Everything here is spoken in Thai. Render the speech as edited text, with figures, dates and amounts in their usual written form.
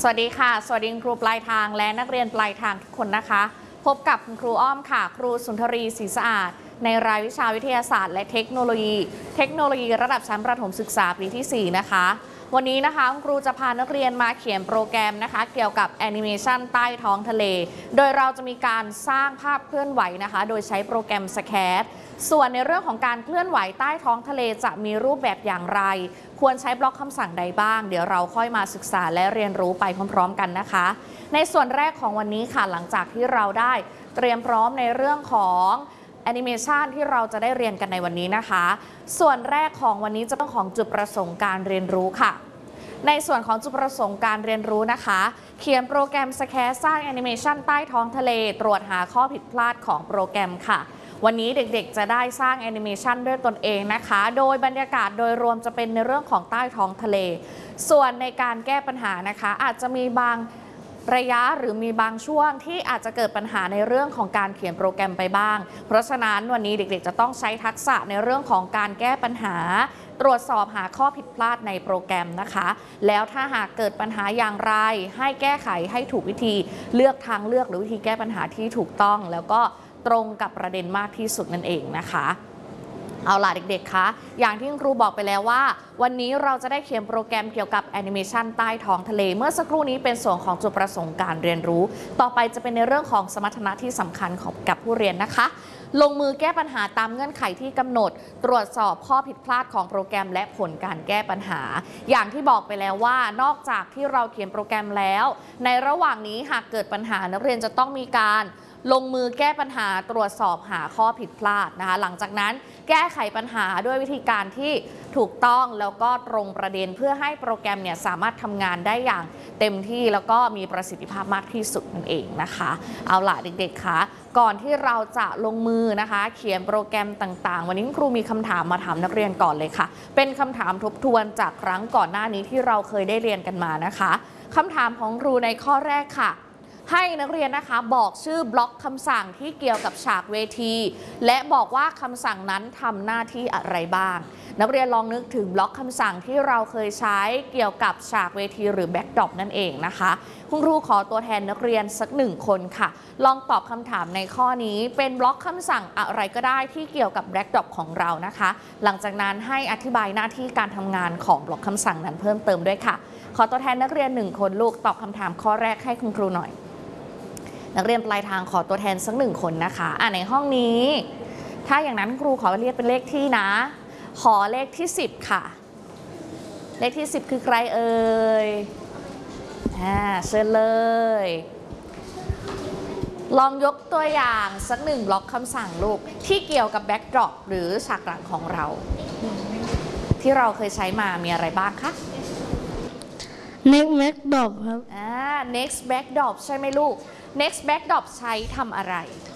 สวัสดีค่ะสวัสดีครูปลายทางและนักเรียนปลายทางทุกคนนะคะพบกับคุณครูอ้อมค่ะครูสุนทรีศรีสะอาดในรายวิชาวิทยาศาสตร์และเทคโนโลยีระดับชั้นประถมศึกษาปีที่4นะคะวันนี้นะคะคุณครูจะพานักเรียนมาเขียนโปรแกรมนะคะเกี่ยวกับแอนิเมชันใต้ท้องทะเลโดยเราจะมีการสร้างภาพเคลื่อนไหวนะคะโดยใช้โปรแกรม SCAD ส่วนในเรื่องของการเคลื่อนไหวใต้ท้องทะเลจะมีรูปแบบอย่างไรควรใช้บล็อกคำสั่งใดบ้างเดี๋ยวเราค่อยมาศึกษาและเรียนรู้ไปพร้อมๆกันนะคะในส่วนแรกของวันนี้ค่ะหลังจากที่เราได้เตรียมพร้อมในเรื่องของแอนิเมชันที่เราจะได้เรียนกันในวันนี้นะคะส่วนแรกของวันนี้จะเป็นของจุดประสงค์การเรียนรู้ค่ะในส่วนของจุดประสงค์การเรียนรู้นะคะเขียนโปรแกรม SCAD สร้างแอนิเมชันใต้ท้องทะเลตรวจหาข้อผิดพลาดของโปรแกรมค่ะวันนี้เด็กๆจะได้สร้างแอนิเมชันด้วยตนเองนะคะโดยบรรยากาศโดยรวมจะเป็นในเรื่องของใต้ท้องทะเลส่วนในการแก้ปัญหานะคะอาจจะมีบางระยะหรือมีบางช่วงที่อาจจะเกิดปัญหาในเรื่องของการเขียนโปรแกรมไปบ้างเพราะฉะนั้นวันนี้เด็กๆจะต้องใช้ทักษะในเรื่องของการแก้ปัญหาตรวจสอบหาข้อผิดพลาดในโปรแกรมนะคะแล้วถ้าหากเกิดปัญหาอย่างไรให้แก้ไขให้ถูกวิธีเลือกทางเลือกหรือวิธีแก้ปัญหาที่ถูกต้องแล้วก็ตรงกับประเด็นมากที่สุดนั่นเองนะคะเอาล่ะเด็กๆคะอย่างที่ครูบอกไปแล้วว่าวันนี้เราจะได้เขียนโปรแกรมเกี่ยวกับแอนิเมชันใต้ท้องทะเลเมื่อสักครู่นี้เป็นส่วนของจุดประสงค์การเรียนรู้ต่อไปจะเป็นในเรื่องของสมรรถนะที่สำคัญของกับผู้เรียนนะคะลงมือแก้ปัญหาตามเงื่อนไขที่กำหนดตรวจสอบข้อผิดพลาดของโปรแกรมและผลการแก้ปัญหาอย่างที่บอกไปแล้วว่านอกจากที่เราเขียนโปรแกรมแล้วในระหว่างนี้หากเกิดปัญหานักเรียนจะต้องมีการลงมือแก้ปัญหาตรวจสอบหาข้อผิดพลาดนะคะหลังจากนั้นแก้ไขปัญหาด้วยวิธีการที่ถูกต้องแล้วก็ตรงประเด็นเพื่อให้โปรแกรมเนี่ยสามารถทำงานได้อย่างเต็มที่แล้วก็มีประสิทธิภาพมากที่สุดนั่นเองนะคะเอาล่ะเด็กๆคะก่อนที่เราจะลงมือนะคะเขียนโปรแกรมต่างๆวันนี้ครูมีคำถามมาถามนักเรียนก่อนเลยค่ะเป็นคำถามทบทวนจากครั้งก่อนหน้านี้ที่เราเคยได้เรียนกันมานะคะคำถามของครูในข้อแรกค่ะให้นักเรียนนะคะบอกชื่อบล็อกคำสั่งที่เกี่ยวกับฉากเวทีและบอกว่าคำสั่งนั้นทำหน้าที่อะไรบ้างนักเรียนลองนึกถึงบล็อกคำสั่งที่เราเคยใช้เกี่ยวกับฉากเวทีหรือแบ็คดรอปนั่นเองนะคะคุณครูขอตัวแทนนักเรียนสัก1 คนค่ะลองตอบคำถามในข้อนี้เป็นบล็อกคำสั่งอะไรก็ได้ที่เกี่ยวกับแบ็คดรอปของเรานะคะหลังจากนั้นให้อธิบายหน้าที่การทำงานของบล็อกคำสั่งนั้นเพิ่มเติมด้วยค่ะขอตัวแทนนักเรียน1 คนลูกตอบคำถามข้อแรกให้คุณครูหน่อยนักเรียนปลายทางขอตัวแทนสัก1 คนนะคะในห้องนี้ถ้าอย่างนั้นครูขอเรียกเป็นเลขที่นะขอเลขที่10ค่ะเลขที่10คือใครเอ่ยเชิญเลยลองยกตัวอย่างสัก1 บล็อกคำสั่งลูกที่เกี่ยวกับแบ็กดรอปหรือฉากหลังของเราที่เราเคยใช้มามีอะไรบ้างคะ next backdrop ครับ next backdrop ใช่ไหมลูก next backdrop ใช้ทำอะไร